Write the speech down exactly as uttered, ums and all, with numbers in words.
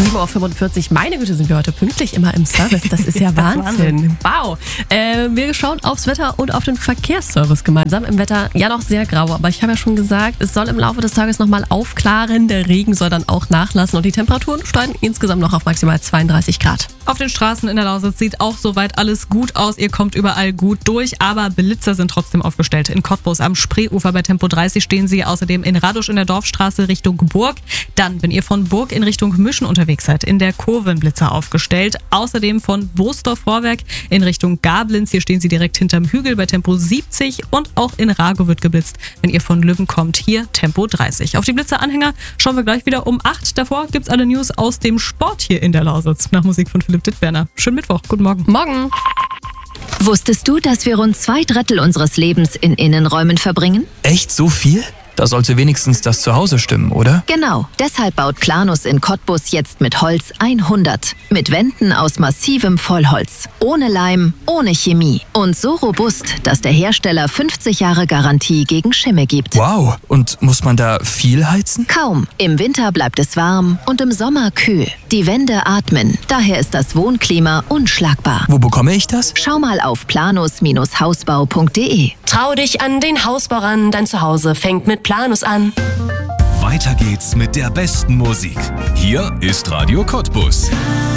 sieben Uhr fünfundvierzig, meine Güte, sind wir heute pünktlich immer im Service. Das ist ja Ist das Wahnsinn. Wahnsinn. Wow. Äh, wir schauen aufs Wetter und auf den Verkehrsservice gemeinsam. Im Wetter ja noch sehr grau, aber ich habe ja schon gesagt, es soll im Laufe des Tages nochmal aufklaren. Der Regen soll dann auch nachlassen und die Temperaturen steigen insgesamt noch auf maximal zweiunddreißig Grad. Auf den Straßen in der Lausitz sieht auch soweit alles gut aus. Ihr kommt überall gut durch, aber Blitzer sind trotzdem aufgestellt. In Cottbus am Spreeufer bei Tempo dreißig stehen sie, außerdem in Radusch in der Dorfstraße Richtung Burg. Dann, wenn ihr von Burg in Richtung Müschen unterwegs seid, in der Kurve ein Blitzer aufgestellt. Außerdem von Boosdorf-Vorwerk in Richtung Gablins. Hier stehen sie direkt hinterm Hügel bei Tempo siebzig und auch in Rago wird geblitzt. Wenn ihr von Lübben kommt, hier Tempo dreißig. Auf die Blitzeranhänger schauen wir gleich wieder um acht. Davor gibt's alle News aus dem Sport hier in der Lausitz. Nach Musik von Philipp Dittberner. Schönen Mittwoch. Guten Morgen. Morgen. Wusstest du, dass wir rund zwei Drittel unseres Lebens in Innenräumen verbringen? Echt so viel? Da sollte wenigstens das Zuhause stimmen, oder? Genau. Deshalb baut Planus in Cottbus jetzt mit Holz hundert. Mit Wänden aus massivem Vollholz. Ohne Leim, ohne Chemie. Und so robust, dass der Hersteller fünfzig Jahre Garantie gegen Schimmel gibt. Wow. Und muss man da viel heizen? Kaum. Im Winter bleibt es warm und im Sommer kühl. Die Wände atmen. Daher ist das Wohnklima unschlagbar. Wo bekomme ich das? Schau mal auf planus Hausbau punkt de. Trau dich an den Hausbau ran, dein Zuhause fängt mit Planus an. Weiter geht's mit der besten Musik. Hier ist Radio Cottbus.